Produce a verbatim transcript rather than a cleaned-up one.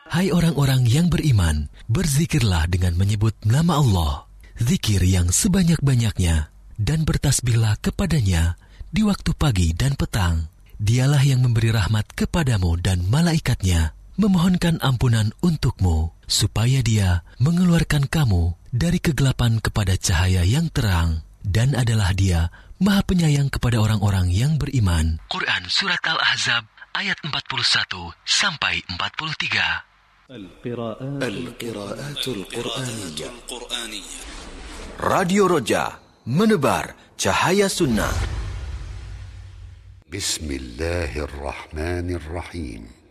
Hai orang-orang yang beriman, berzikirlah dengan menyebut nama Allah, zikir yang sebanyak-banyaknya, dan bertasbihlah kepadanya di waktu pagi dan petang. Dialah yang memberi rahmat kepadamu dan malaikatnya, memohonkan ampunan untukmu, supaya Dia mengeluarkan kamu dari kegelapan kepada cahaya yang terang, dan adalah Dia Maha Penyayang kepada orang-orang yang beriman. Quran Surat Al-Ahzab ayat empat puluh satu sampai empat puluh tiga. Al-Qiraatul Qur'aniyah. Radio Roja, menebar cahaya sunnah. Bismillahirrahmanirrahim.